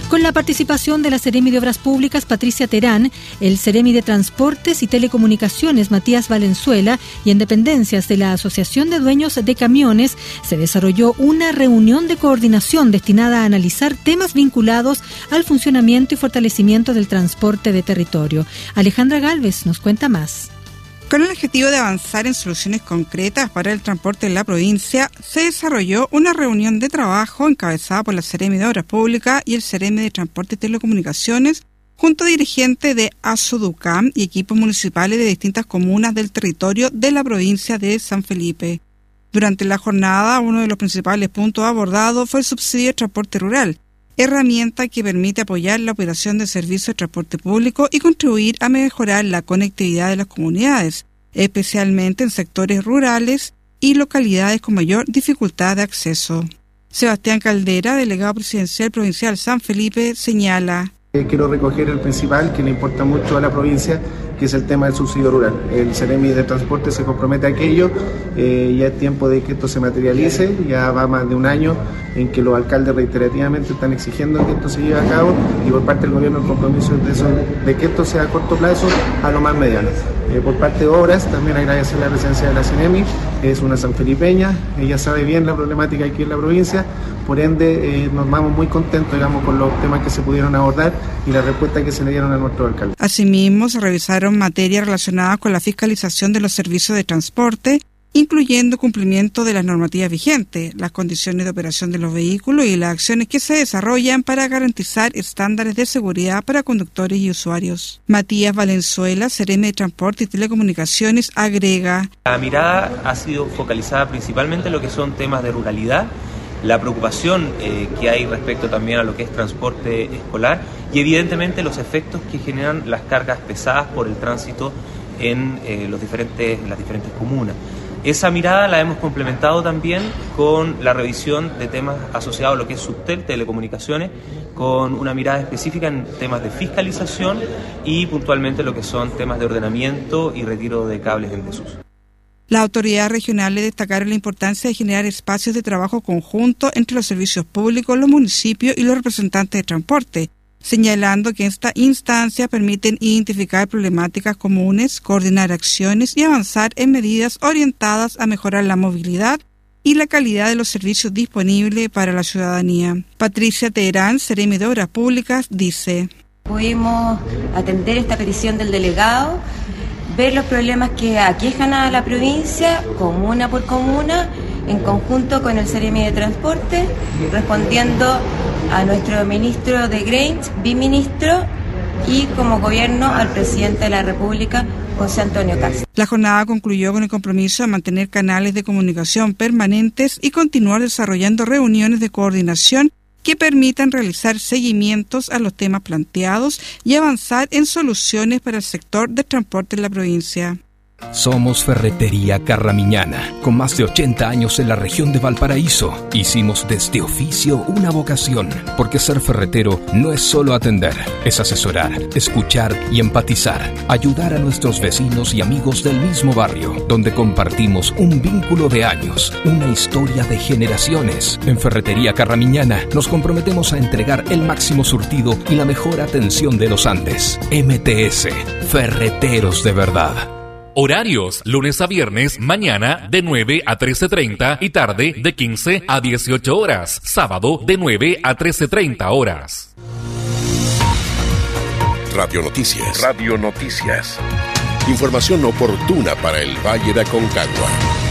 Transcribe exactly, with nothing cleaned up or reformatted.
Con la participación de la Seremi de Obras Públicas, Patricia Terán, el Seremi de Transportes y Telecomunicaciones, Matías Valenzuela, y en dependencias de la Asociación de Dueños de Camiones, se desarrolló una reunión de coordinación destinada a analizar temas vinculados al funcionamiento y fortalecimiento del transporte de territorio. Alejandra Gálvez nos cuenta más. Con el objetivo de avanzar en soluciones concretas para el transporte en la provincia, se desarrolló una reunión de trabajo encabezada por la Seremi de Obras Públicas y el Seremi de Transporte y Telecomunicaciones, junto a dirigentes de ASUDUCAM y equipos municipales de distintas comunas del territorio de la provincia de San Felipe. Durante la jornada, uno de los principales puntos abordados fue el subsidio de transporte rural, herramienta que permite apoyar la operación de servicios de transporte público y contribuir a mejorar la conectividad de las comunidades, especialmente en sectores rurales y localidades con mayor dificultad de acceso. Sebastián Caldera, delegado presidencial provincial San Felipe, señala: Quiero recoger el principal que le importa mucho a la provincia, que es el tema del subsidio rural. El Seremi de Transporte se compromete a aquello, eh, ya es tiempo de que esto se materialice, ya va más de un año en que los alcaldes reiterativamente están exigiendo que esto se lleve a cabo y por parte del gobierno el compromiso es de, eso, de que esto sea a corto plazo a lo más mediano. Eh, por parte de Obras, también agradecer la presencia de la Seremi, es una sanfelipeña, ella sabe bien la problemática aquí en la provincia, por ende eh, nos vamos muy contentos, digamos, con los temas que se pudieron abordar y la respuesta que se le dieron a nuestro alcalde. Asimismo, se revisaron materias relacionadas con la fiscalización de los servicios de transporte, incluyendo cumplimiento de las normativas vigentes, las condiciones de operación de los vehículos y las acciones que se desarrollan para garantizar estándares de seguridad para conductores y usuarios. Matías Valenzuela, Seremi de Transporte y Telecomunicaciones, agrega: La mirada ha sido focalizada principalmente en lo que son temas de ruralidad, la preocupación eh, que hay respecto también a lo que es transporte escolar y evidentemente los efectos que generan las cargas pesadas por el tránsito en, eh, los diferentes, en las diferentes comunas. Esa mirada la hemos complementado también con la revisión de temas asociados a lo que es Subtel, telecomunicaciones, con una mirada específica en temas de fiscalización y puntualmente lo que son temas de ordenamiento y retiro de cables en desuso. Las autoridades regionales destacaron la importancia de generar espacios de trabajo conjunto entre los servicios públicos, los municipios y los representantes de transporte, señalando que estas instancias permiten identificar problemáticas comunes, coordinar acciones y avanzar en medidas orientadas a mejorar la movilidad y la calidad de los servicios disponibles para la ciudadanía. Patricia Terán, Seremi de Obras Públicas, dice: Pudimos atender esta petición del delegado, ver los problemas que aquejan a la provincia, comuna por comuna, en conjunto con el Seremi de Transporte, respondiendo a nuestro ministro de Grange, biministro, y como gobierno al presidente de la República, José Antonio Cast. La jornada concluyó con el compromiso de mantener canales de comunicación permanentes y continuar desarrollando reuniones de coordinación que permitan realizar seguimientos a los temas planteados y avanzar en soluciones para el sector de transporte en la provincia. Somos Ferretería Carramiñana, con más de ochenta años en la región de Valparaíso. Hicimos de este oficio una vocación, porque ser ferretero no es solo atender, es asesorar, escuchar y empatizar, ayudar a nuestros vecinos y amigos del mismo barrio, donde compartimos un vínculo de años, una historia de generaciones. En Ferretería Carramiñana nos comprometemos a entregar el máximo surtido y la mejor atención de los Andes. M T S, Ferreteros de verdad. Horarios, lunes a viernes, mañana de nueve a trece treinta y tarde de quince a dieciocho horas. Sábado de nueve a trece treinta horas. Radio Noticias. Radio Noticias. Información oportuna para el Valle de Aconcagua.